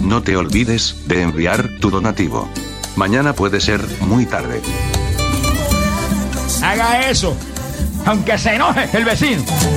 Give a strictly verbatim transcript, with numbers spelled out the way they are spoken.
no te olvides de enviar tu donativo. Mañana puede ser muy tarde. Haga eso, aunque se enoje el vecino.